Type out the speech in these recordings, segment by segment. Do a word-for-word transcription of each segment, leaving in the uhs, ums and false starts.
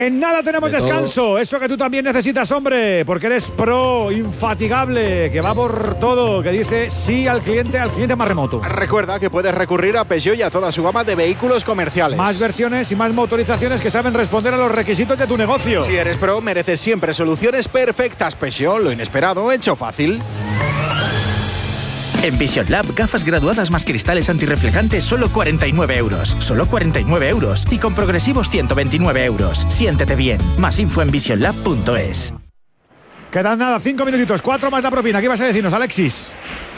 En nada tenemos descanso, eso que tú también necesitas, hombre, porque eres pro, infatigable, que va por todo, que dice sí al cliente, al cliente más remoto. Recuerda que puedes recurrir a Peugeot y a toda su gama de vehículos comerciales. Más versiones y más motorizaciones que saben responder a los requisitos de tu negocio. Si eres pro, mereces siempre soluciones perfectas. Peugeot, lo inesperado hecho fácil. En Vision Lab, gafas graduadas más cristales antirreflejantes, solo cuarenta y nueve euros. Solo cuarenta y nueve euros. Y con progresivos ciento veintinueve euros. Siéntete bien. Más info en vision lab punto es. Quedan nada, cinco minutitos, cuatro más la propina. ¿Qué ibas a decirnos, Alexis?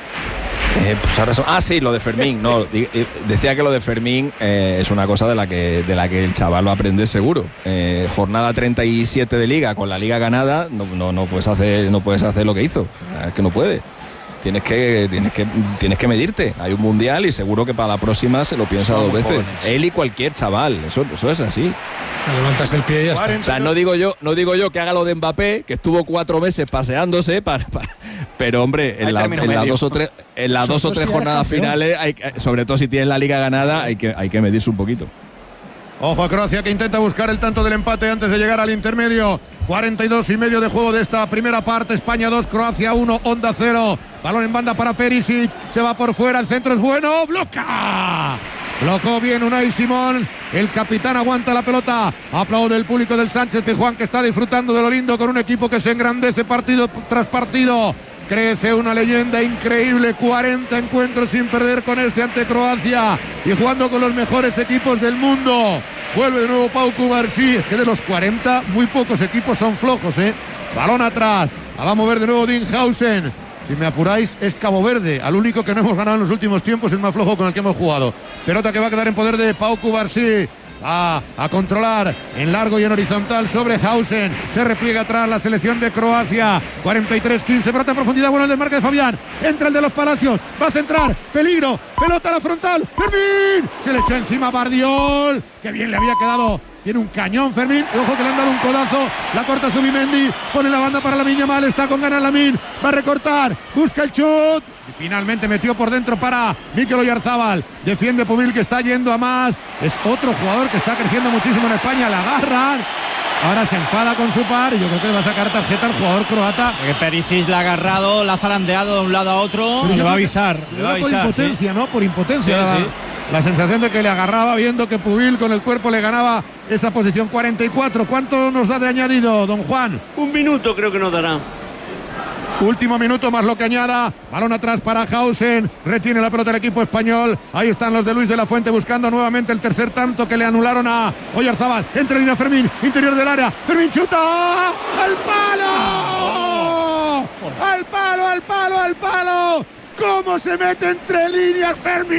Eh, pues ahora son... Ah, sí, lo de Fermín. No, decía que lo de Fermín eh, es una cosa de la que de la que el chaval va a aprender seguro. Eh, jornada treinta y siete de liga, con la liga ganada, no, no, no puedes hacer, no puedes hacer lo que hizo. O sea, es que no puede. Tienes que, tienes que, tienes que medirte. Hay un mundial y seguro que para la próxima se lo piensa dos veces. Jóvenes. Él y cualquier chaval. Eso, eso es así. Levantas el pie y ya está. O sea, no digo yo, no digo yo que haga lo de Mbappé, que estuvo cuatro meses paseándose, para, para, pero hombre, en, la, en las dos o tres, en las dos o tres jornadas finales, hay, sobre todo si tienes la liga ganada, hay que, hay que medirse un poquito. Ojo a Croacia, que intenta buscar el tanto del empate antes de llegar al intermedio. cuarenta y dos y medio de juego de esta primera parte. España dos, Croacia uno, Honda cero. Balón en banda para Perisic. Se va por fuera, el centro es bueno. ¡Bloca! Blocó bien Unai Simón. El capitán aguanta la pelota. Aplaude el público del Sánchez Pizjuán, que está disfrutando de lo lindo con un equipo que se engrandece partido tras partido. Crece una leyenda increíble, cuarenta encuentros sin perder con este ante Croacia y jugando con los mejores equipos del mundo. Vuelve de nuevo Pau Cubarsí. Es que de los cuarenta, muy pocos equipos son flojos, ¿eh? Balón atrás. La va a mover de nuevo Dinghausen. Si me apuráis, es Cabo Verde. Al único que no hemos ganado en los últimos tiempos, el más flojo con el que hemos jugado. Pelota que va a quedar en poder de Pau Cubarsí. Va a controlar en largo y en horizontal sobre Hausen. Se repliega atrás la selección de Croacia. cuarenta y tres quince. Pelota en profundidad. Bueno, el desmarque de Fabián. Entra el de los Palacios. Va a centrar. Peligro. Pelota a la frontal. Fermín. Se le echó encima Bardiol. Qué bien le había quedado. Tiene un cañón Fermín. Ojo que le han dado un codazo. La corta Zubimendi. Pone la banda para Lamine Yamal. Está con ganas Lamine. Va a recortar. Busca el chut. Y finalmente metió por dentro para Mikel Oyarzábal. Defiende Pubil, que está yendo a más. Es otro jugador que está creciendo muchísimo en España. La agarran. Ahora se enfada con su par y yo creo que le va a sacar tarjeta al jugador croata. Porque Perisic la ha agarrado, la ha zarandeado de un lado a otro. Le va a avisar. Le va a avisar, por impotencia, ¿sí? ¿No? Por impotencia. Sí, la, sí. la sensación de que le agarraba viendo que Pubil con el cuerpo le ganaba esa posición. cuarenta y cuatro. ¿Cuánto nos da de añadido, don Juan? Un minuto creo que nos dará. Último minuto más lo que añada. Balón atrás para Hausen. Retiene la pelota el equipo español. Ahí están los de Luis de la Fuente buscando nuevamente el tercer tanto que le anularon a Oyarzábal. Entra en línea Fermín. Interior del área. Fermín chuta. ¡Al palo! ¡Al palo, al palo, al palo! ¿Cómo se mete entre líneas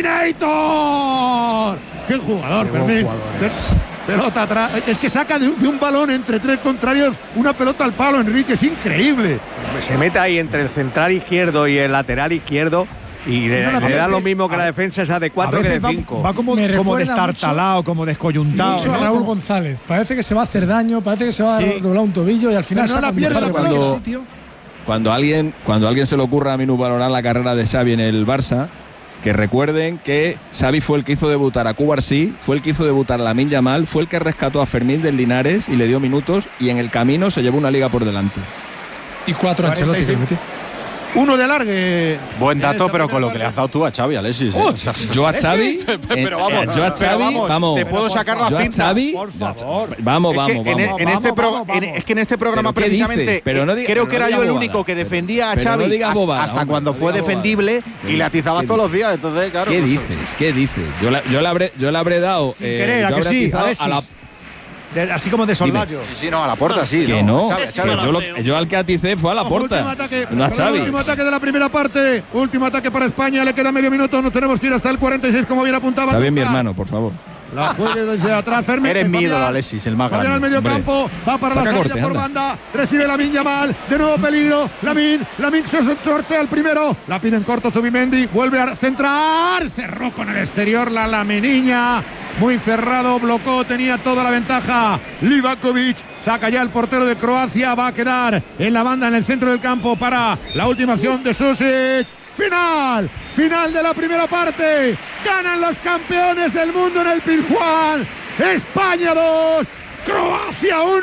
Ferminator? ¡Qué jugador, Qué Fermín! Jugador, eh. Pelota atrás, es que saca de un, de un balón entre tres contrarios una pelota al palo, Enrique, es increíble. Se mete ahí entre el central izquierdo y el lateral izquierdo y le, no le da lo mismo que la defensa esa de cuatro que de va, cinco. Va como, como destartalado, como descoyuntado. Mucho a Raúl González, parece que se va a hacer daño, parece que se va sí. a doblar un tobillo y al final no la pierde cuando, cuando, alguien, cuando a alguien se le ocurra a Minu valorar la carrera de Xavi en el Barça, que recuerden que Xavi fue el que hizo debutar a Cubarsí, fue el que hizo debutar a Lamine Yamal, fue el que rescató a Fermín del Linares y le dio minutos y en el camino se llevó una liga por delante. Y cuatro a Ancelotti que metió. Uno de largue. Buen dato, pero con lo que le has dado tú a Xavi, Alexis. ¿eh? Uh, yo a Xavi, pero vamos, eh, yo a Xavi, vamos, vamos, te puedo sacar la cinta. Xavi, por favor. Vamos, vamos, es que vamos. En, en este pro, vamos, vamos. En, es que en este programa ¿Pero precisamente pero no diga, creo que no era yo el bobada. único que defendía a Xavi no hasta, bobada, hasta hombre, cuando no fue defendible bobada. y le atizaba todos los días. Entonces, claro. ¿Qué dices? ¿Qué dices? Yo, la, yo, le habré, yo le habré dado. Sin eh, querer, yo ¿a que sí, a la. De, así como de sollayo. Sí, sí, no, a la puerta sí. Que no. no, Xavi, Xavi, que yo, lo, yo al que aticé fue a la puerta. Último ataque, no a Xavi. Último ataque de la primera parte. Último ataque para España. Le queda medio minuto. Nos tenemos que ir hasta el cuarenta y seis, como bien apuntaba. Está bien, mi hermano, por favor. La juega desde atrás, Fermín. Eres miedo, Alexis, el más grande. Fabián al medio campo, va para Saca la salida corte, por anda. banda, recibe Lamine Yamal, de nuevo peligro, Lamine, Lamine se sortea al primero, la pide en corto Zubimendi, vuelve a centrar, cerró con el exterior la Laminiña, muy cerrado, blocó, tenía toda la ventaja, Livakovic, saca ya el portero de Croacia, va a quedar en la banda en el centro del campo para la última acción de Susic. Final, final de la primera parte. Ganan los campeones del mundo en el Pizjuán. España dos, Croacia uno.